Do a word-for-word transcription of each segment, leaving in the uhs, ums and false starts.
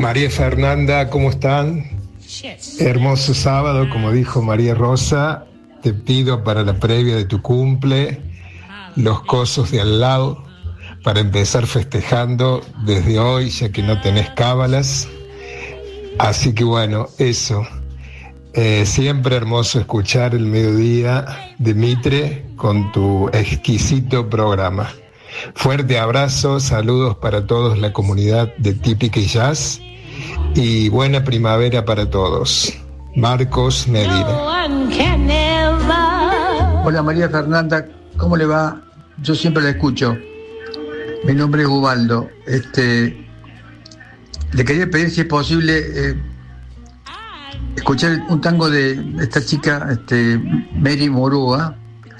María Fernanda, ¿cómo están? Hermoso sábado, como dijo María Rosa. Te pido para la previa de tu cumple los cosos de al lado para empezar festejando desde hoy, ya que no tenés cábalas. Así que bueno, eso. Eh, siempre hermoso escuchar el mediodía de Mitre con tu exquisito programa. Fuerte abrazo, saludos para todos la comunidad de Típica y Jazz y buena primavera para todos. Marcos Medina. Hola María Fernanda, ¿cómo le va? Yo siempre la escucho. Mi nombre es Ubaldo. Este, le quería pedir si es posible eh, escuchar un tango de esta chica, este, Mary Murúa,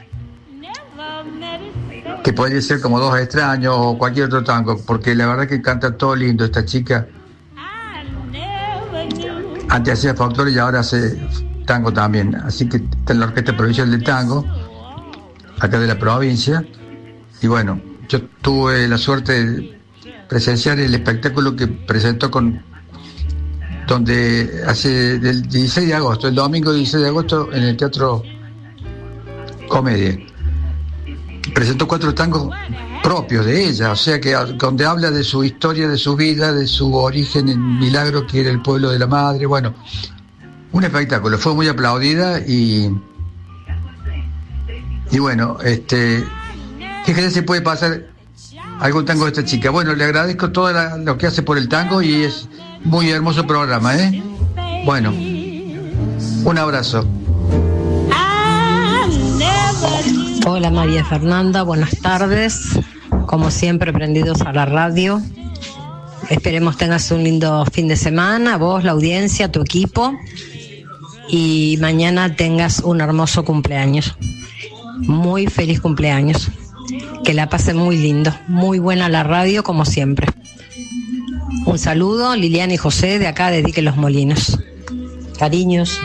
que podría ser como Dos Extraños o cualquier otro tango, porque la verdad que canta todo lindo esta chica. Antes hacía folclore y ahora hace tango también, así que está en la Orquesta Provincial del Tango, acá de la provincia, y bueno, yo tuve la suerte de presenciar el espectáculo que presentó con, donde hace del dieciséis de agosto, el domingo dieciséis de agosto, en el Teatro Comedia. Presentó cuatro tangos propios de ella, o sea que donde habla de su historia, de su vida, de su origen en Milagro, que era el pueblo de la madre. Bueno, un espectáculo, fue muy aplaudida y y bueno, este, fíjese si puede pasar algún tango de esta chica. Bueno, le agradezco todo la, lo que hace por el tango y es muy hermoso programa, ¿eh? Bueno, un abrazo. Hola María Fernanda, buenas tardes. Como siempre, prendidos a la radio. Esperemos tengas un lindo fin de semana, vos, la audiencia, tu equipo. Y mañana tengas un hermoso cumpleaños. Muy feliz cumpleaños. Que la pasen muy lindo. Muy buena la radio, como siempre. Un saludo, Liliana y José, de acá de Dique Los Molinos. Cariños.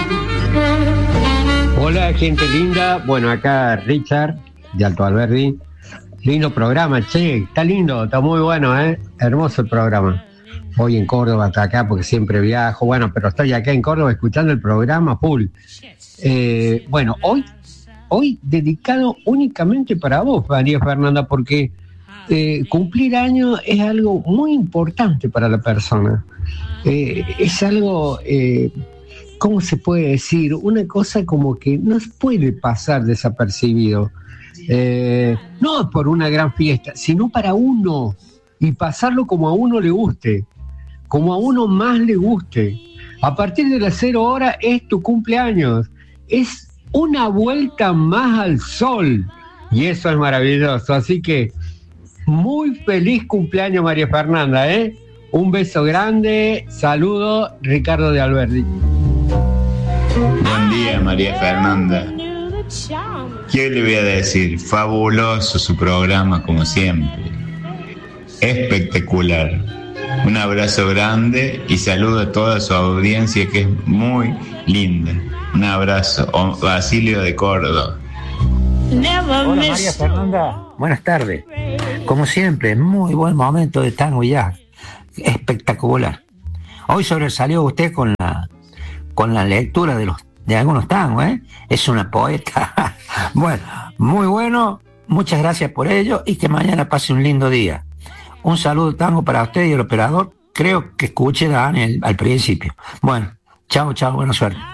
Hola, gente linda. Bueno, acá Richard, de Alto Alberdi. Lindo programa, che, está lindo, está muy bueno, ¿eh? Hermoso el programa. Voy en Córdoba hasta acá porque siempre viajo, bueno, pero estoy acá en Córdoba escuchando el programa full. Eh, bueno, hoy, hoy dedicado únicamente para vos, María Fernanda, porque eh, cumplir años es algo muy importante para la persona. Eh, es algo... Eh, ¿Cómo se puede decir? Una cosa como que no puede pasar desapercibido. Eh, no por una gran fiesta, sino para uno. Y pasarlo como a uno le guste. Como a uno más le guste. A partir de las cero horas es tu cumpleaños. Es una vuelta más al sol. Y eso es maravilloso. Así que, muy feliz cumpleaños, María Fernanda, ¿eh? Un beso grande. Saludo, Ricardo de Alberdi. Buen día, María Fernanda. ¿Qué le voy a decir? Fabuloso su programa, como siempre. Espectacular. Un abrazo grande y saludo a toda su audiencia, que es muy linda. Un abrazo. Basilio de Córdoba. Hola María Fernanda, buenas tardes. Como siempre, muy buen momento de tango y jazz. Espectacular. Hoy sobresalió usted con la con la lectura de los de algunos tangos, ¿eh? Es una poeta. Bueno, muy bueno, muchas gracias por ello y que mañana pase un lindo día. Un saludo tango para usted y el operador. Creo que escuché a Daniel al principio. Bueno, chao, chao, buena suerte.